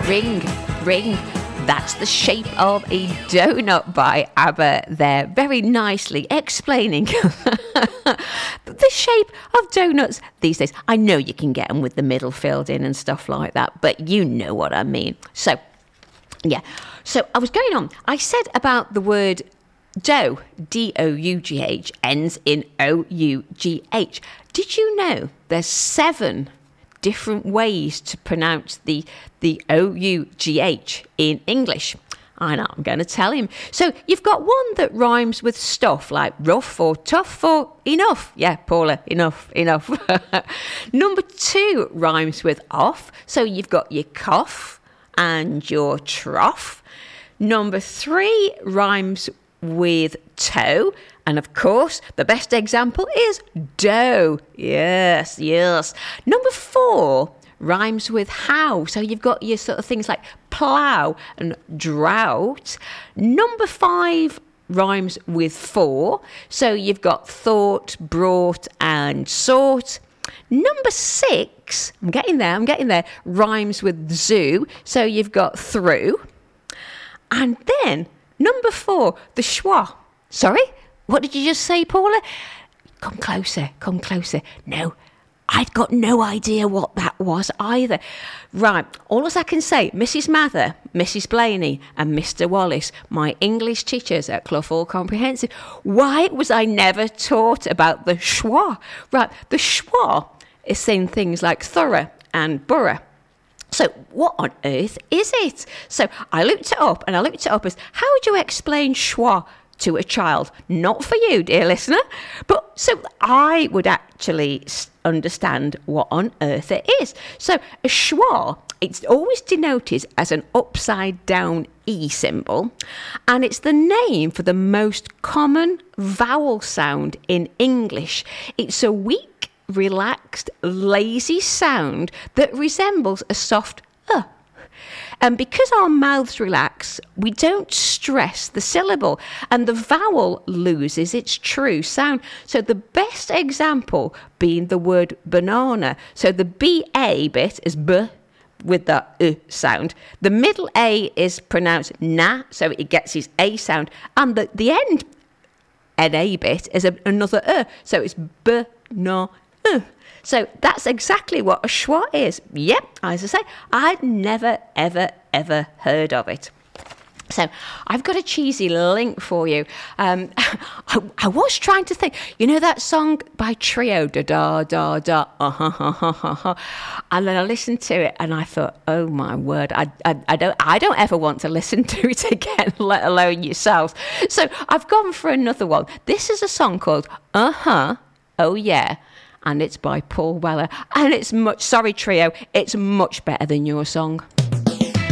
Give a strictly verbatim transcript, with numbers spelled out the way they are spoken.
Ring, ring. That's the shape of a donut by ABBA there, very nicely explaining the shape of donuts these days. I know you can get them with the middle filled in and stuff like that, but you know what I mean. So, yeah. So I was going on. I said about the word dough, D O U G H, ends in O U G H. Did you know there's seven different ways to pronounce the the O U G H in English? I know, I'm going to tell him. So you've got one that rhymes with stuff, like rough or tough or enough. Yeah, Paula, enough, enough. Number two rhymes with off. So you've got your cough and your trough. Number three rhymes with toe. And of course, the best example is dough. Yes, yes. Number four rhymes with how. So you've got your sort of things like plough and drought. Number five rhymes with for. So you've got thought, brought and sort. Number six, I'm getting there, I'm getting there, rhymes with zoo. So you've got through. And then number four, the schwa. Sorry? What did you just say, Paula? Come closer, come closer. No, I'd got no idea what that was either. Right, all I can say, Missus Mather, Missus Blaney and Mister Wallace, my English teachers at Clough Hall Comprehensive, why was I never taught about the schwa? Right, the schwa is saying things like thorough and borough. So what on earth is it? So I looked it up and I looked it up as, how would you explain schwa to a child? Not for you, dear listener, but so I would actually understand what on earth it is. So a schwa, it's always denoted as an upside down E symbol, and it's the name for the most common vowel sound in English. It's a weak, relaxed, lazy sound that resembles a soft uh. And because our mouths relax, we don't stress the syllable and the vowel loses its true sound. So the best example being the word banana. So the B A bit is B with the U sound. The middle A is pronounced na, so it gets its A sound. And the, the end N A bit is a, another U, so it's B, no, U. So that's exactly what a schwa is. Yep, as I say, I'd never, ever, ever heard of it. So I've got a cheesy link for you. Um, I, I was trying to think, you know that song by Trio, da da da da, uh-huh, uh-huh, uh-huh. And then I listened to it and I thought, oh my word, I, I, I don't, I don't ever want to listen to it again, let alone yourselves. So I've gone for another one. This is a song called Uh-huh, Oh Yeah. And it's by Paul Weller. And it's much, sorry Trio, it's much better than your song.